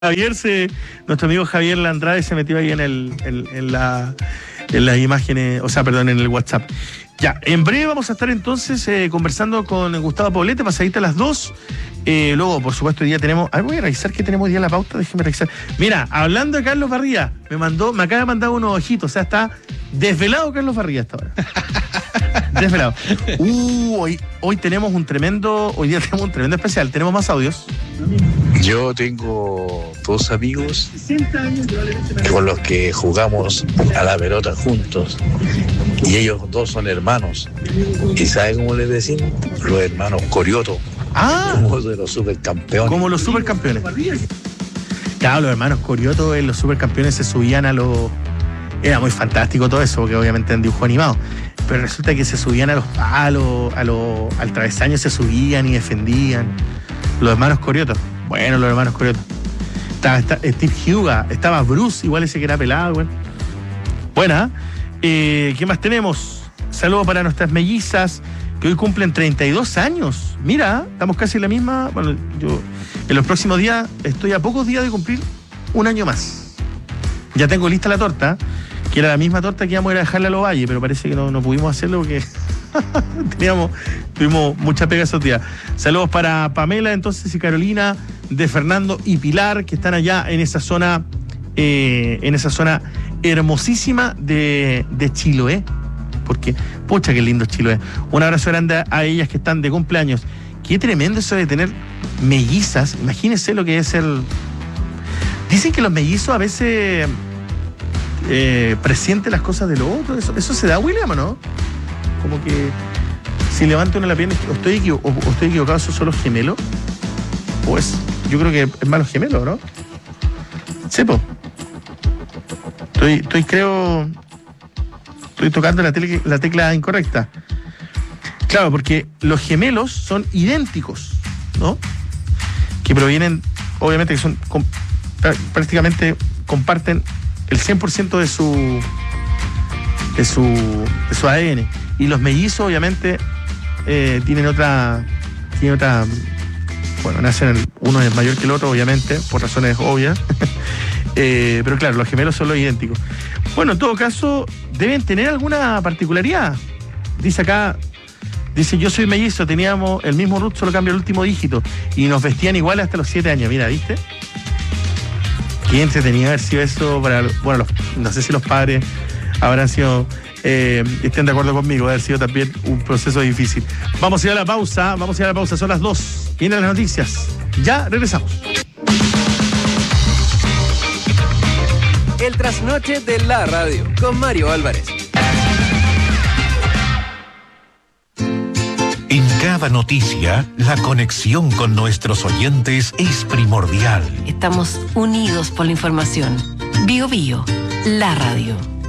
Nuestro amigo Javier Landrade se metió ahí en las imágenes, en el WhatsApp. Ya, en breve vamos a estar entonces conversando con Gustavo Poblete, pasadita a las 2. Luego, por supuesto, hoy día tenemos... voy a revisar qué tenemos hoy día en la pauta, déjeme revisar. Mira, hablando de Carlos Barría, me acaba de mandar unos ojitos, o sea, está desvelado Carlos Barría hasta ahora. Desvelado. Hoy tenemos hoy día tenemos un tremendo especial, tenemos más audios. Yo tengo dos amigos con los que jugamos a la pelota juntos y ellos dos son hermanos. ¿Y saben cómo les decimos? Los hermanos Corioto. Como de los supercampeones. Como los supercampeones. Claro, los hermanos Corioto en los supercampeones se subían a los... Era muy fantástico todo eso, porque obviamente eran dibujos animados. Pero resulta que se subían a los palos, al travesaño se subían y defendían. Los hermanos Corioto. Bueno, los hermanos Corioto. Estaba Steve Huga, estaba Bruce, igual ese que era pelado, bueno. Buena. ¿Qué más tenemos? Saludos para nuestras mellizas, que hoy cumplen 32 años. Mira, estamos casi en la misma. Bueno, yo en los próximos días estoy a pocos días de cumplir un año más. Ya tengo lista la torta, que era la misma torta que íbamos a ir a dejarle a los Valles, pero parece que no pudimos hacerlo porque tuvimos mucha pega esos días. Saludos para Pamela entonces y Carolina, de Fernando y Pilar, que están allá en esa zona hermosísima de Chiloé. Porque, pucha, qué lindo Chiloé. Un abrazo grande a ellas que están de cumpleaños. Qué tremendo eso de tener mellizas. Imagínense lo que es el... Dicen que los mellizos a veces presienten las cosas de los otros. ¿Eso se da, William, o no? Como que si levanta uno la pierna, o estoy equivocado, ¿esos son los gemelos? Pues yo creo que es más los gemelos, ¿no? Sepo. Estoy tocando la tecla incorrecta. Claro, porque los gemelos son idénticos, ¿no? Que provienen, obviamente, que son prácticamente comparten el 100% de su ADN. Y los mellizos, obviamente, tienen otra. Bueno, uno es mayor que el otro, obviamente, por razones obvias. Pero claro, los gemelos son los idénticos. Bueno, en todo caso, deben tener alguna particularidad. Dice, yo soy mellizo, teníamos el mismo root, solo cambia el último dígito. Y nos vestían igual hasta los 7 años. Mira, ¿viste? Qué entretenido haber sido eso para... Bueno, no sé si los padres habrán sido... estén de acuerdo conmigo, haber sido también un proceso difícil. Vamos a ir a la pausa, son las 2. Vienen las noticias. Ya regresamos. El trasnoche de la radio con Mario Álvarez. En cada noticia, la conexión con nuestros oyentes es primordial. Estamos unidos por la información. Bio, la radio.